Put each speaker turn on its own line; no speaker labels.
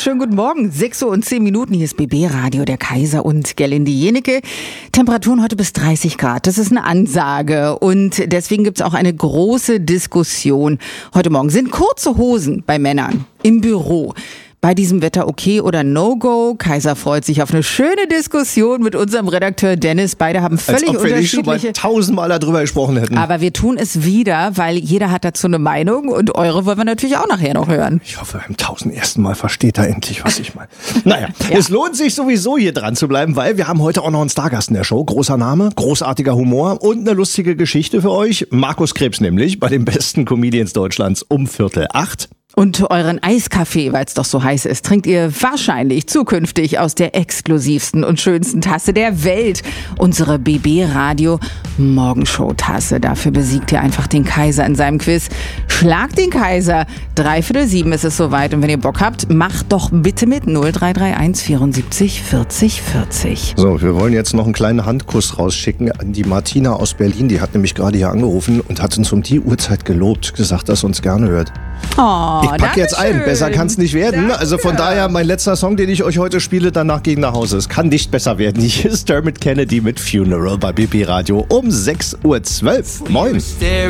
Schönen guten Morgen. 6:10 Uhr. Hier ist BB Radio, der Kaiser und Gerlinde Jenecke. Temperaturen heute bis 30 Grad. Das ist eine Ansage. Und deswegen gibt's auch eine große Diskussion. Heute Morgen sind kurze Hosen bei Männern im Büro bei diesem Wetter okay oder No-Go? Kaiser freut sich auf eine schöne Diskussion mit unserem Redakteur Dennis. Beide haben völlig
als ob wir
unterschiedliche...
nicht schon mal 1000-mal darüber gesprochen hätten.
Aber wir tun es wieder, weil jeder hat dazu eine Meinung und eure wollen wir natürlich auch nachher noch hören.
Ich hoffe, beim 1001. Mal versteht er endlich, was ich meine. Naja, Es lohnt sich sowieso hier dran zu bleiben, weil wir haben heute auch noch einen Stargast in der Show. Großer Name, großartiger Humor und eine lustige Geschichte für euch. Markus Krebs nämlich, bei den besten Comedians Deutschlands um 7:45.
Und euren Eiskaffee, weil es doch so heiß ist, trinkt ihr wahrscheinlich zukünftig aus der exklusivsten und schönsten Tasse der Welt. Unsere BB Radio Morgenshow-Tasse. Dafür besiegt ihr einfach den Kaiser in seinem Quiz. Schlagt den Kaiser. 6:45 ist es soweit. Und wenn ihr Bock habt, macht doch bitte mit 0331 74 40 40.
So, wir wollen jetzt noch einen kleinen Handkuss rausschicken an die Martina aus Berlin. Die hat nämlich gerade hier angerufen und hat uns um die Uhrzeit gelobt, gesagt, dass sie uns gerne hört.
Oh,
ich packe jetzt ein, besser kann es nicht werden.
Danke.
Also von daher, mein letzter Song, den ich euch heute spiele, danach gehe ich nach Hause. Es kann nicht besser werden. Hier ist Dermot Kennedy mit Funeral bei BB Radio um 6:12 Uhr. Moin.